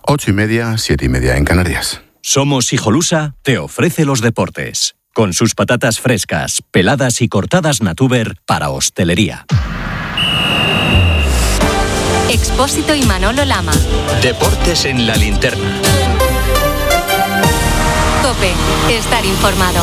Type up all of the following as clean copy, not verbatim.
8:30, 7:30 en Canarias. Somos Hijolusa te ofrece los deportes. Con sus patatas frescas, peladas y cortadas Natuber para hostelería. Expósito y Manolo Lama. Deportes en la linterna. COPE. Estar informado.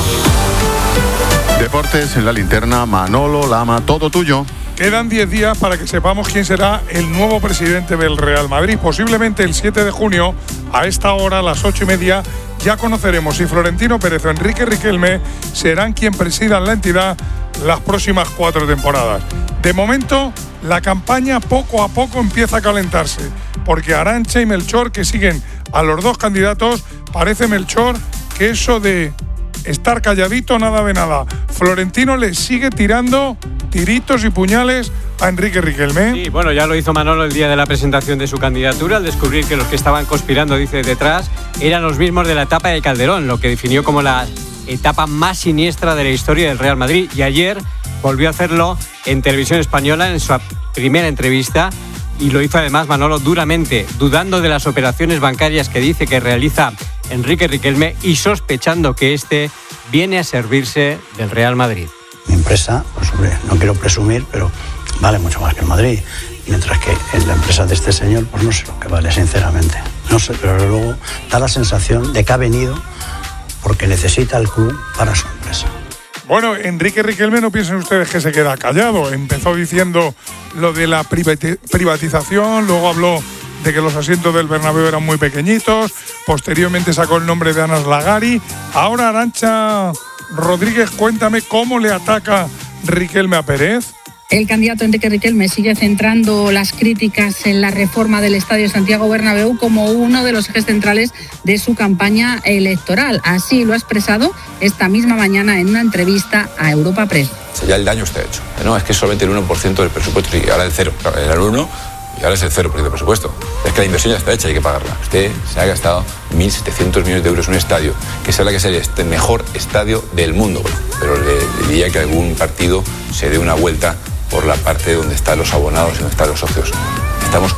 Deportes en la linterna, Manolo Lama, todo tuyo. Quedan 10 días para que sepamos quién será el nuevo presidente del Real Madrid. Posiblemente el 7 de junio, a esta hora, a las 8:30, ya conoceremos si Florentino Pérez o Enrique Riquelme serán quien presidan la entidad las próximas 4 temporadas. De momento, la campaña poco a poco empieza a calentarse, porque Arantxa y Melchor, que siguen a los dos candidatos, parece, Melchor, que eso de estar calladito, nada de nada. Florentino le sigue tirando tiritos y puñales a Enrique Riquelme. Sí, bueno, ya lo hizo Manolo el día de la presentación de su candidatura, al descubrir que los que estaban conspirando, dice, detrás, eran los mismos de la etapa de Calderón, lo que definió como la etapa más siniestra de la historia del Real Madrid. Y ayer volvió a hacerlo en Televisión Española, en su primera entrevista, y lo hizo además Manolo duramente, dudando de las operaciones bancarias que dice que realiza Enrique Riquelme y sospechando que este viene a servirse del Real Madrid. Mi empresa, pues hombre, no quiero presumir, pero vale mucho más que el Madrid. Mientras que en la empresa de este señor, pues no sé lo que vale, sinceramente. No sé, pero luego da la sensación de que ha venido porque necesita el club para su empresa. Bueno, Enrique Riquelme, no piensen ustedes que se queda callado. Empezó diciendo lo de la privatización, luego habló de que los asientos del Bernabéu eran muy pequeñitos, posteriormente sacó el nombre de Anas Lagari. Ahora, Arantxa Rodríguez, cuéntame cómo le ataca Riquelme a Pérez. El candidato Enrique Riquelme sigue centrando las críticas en la reforma del Estadio Santiago Bernabéu como uno de los ejes centrales de su campaña electoral. Así lo ha expresado esta misma mañana en una entrevista a Europa Press. Ya el daño está hecho. No, es que es solamente el 1% del presupuesto y ahora el 0. Era el 1 y ahora es el 0% del presupuesto. Es que la inversión ya está hecha y hay que pagarla. Usted se ha gastado 1.700 millones de euros en un estadio que se habla que es el mejor estadio del mundo. Bueno, pero le diría que algún partido se dé una vuelta por la parte donde están los abonados y donde están los socios. Estamos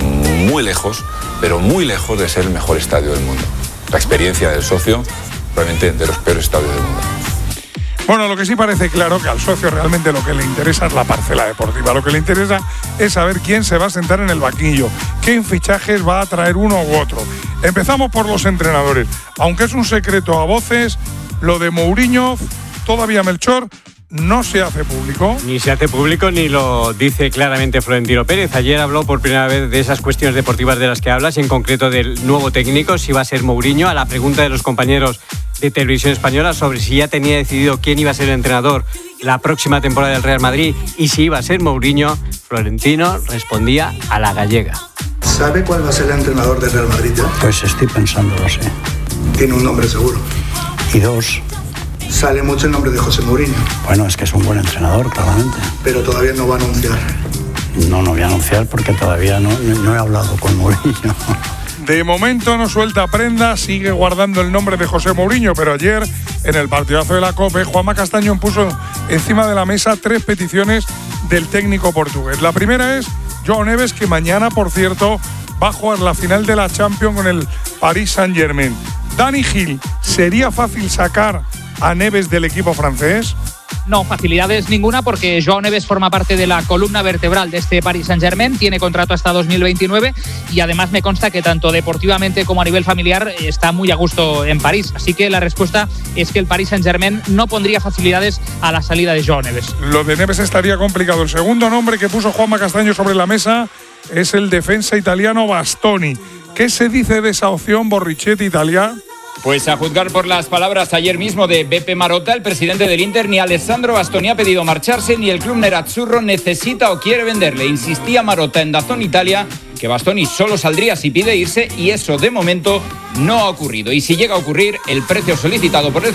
muy lejos, pero muy lejos de ser el mejor estadio del mundo. La experiencia del socio, probablemente de los peores estadios del mundo. Bueno, lo que sí parece claro que al socio realmente lo que le interesa es la parcela deportiva. Lo que le interesa es saber quién se va a sentar en el banquillo, qué fichajes va a traer uno u otro. Empezamos por los entrenadores. Aunque es un secreto a voces, lo de Mourinho, todavía, Melchor, no se hace público. Ni se hace público ni lo dice claramente Florentino Pérez. Ayer habló por primera vez de esas cuestiones deportivas de las que hablas, y en concreto del nuevo técnico, si va a ser Mourinho. A la pregunta de los compañeros de Televisión Española sobre si ya tenía decidido quién iba a ser el entrenador la próxima temporada del Real Madrid y si iba a ser Mourinho, Florentino respondía a la gallega. ¿Sabe cuál va a ser el entrenador del Real Madrid ya? Pues estoy pensándolo, sí. Tiene un nombre seguro. Y dos. Sale mucho el nombre de José Mourinho. Bueno, es que es un buen entrenador, claramente. Pero todavía no va a anunciar. No voy a anunciar porque todavía no he hablado con Mourinho. De momento no suelta prenda, sigue guardando el nombre de José Mourinho, pero ayer, en el partidazo de la COPE, Juanma Castañón puso encima de la mesa 3 peticiones del técnico portugués. La primera es João Neves, que mañana, por cierto, va a jugar la final de la Champions con el Paris Saint-Germain. Dani Gil, ¿sería fácil sacar a Neves del equipo francés? No, facilidades ninguna, porque João Neves forma parte de la columna vertebral de este Paris Saint-Germain, tiene contrato hasta 2029 y además me consta que tanto deportivamente como a nivel familiar está muy a gusto en París. Así que la respuesta es que el Paris Saint-Germain no pondría facilidades a la salida de João Neves. Lo de Neves estaría complicado. El segundo nombre que puso Juanma Castaño sobre la mesa es el defensa italiano Bastoni. ¿Qué se dice de esa opción, Borrichetti, italiano? Pues a juzgar por las palabras ayer mismo de Beppe Marotta, el presidente del Inter, ni Alessandro Bastoni ha pedido marcharse, ni el club nerazzurro necesita o quiere venderle. Insistía Marotta en DAZN Italia que Bastoni solo saldría si pide irse, y eso de momento no ha ocurrido. Y si llega a ocurrir, el precio solicitado por el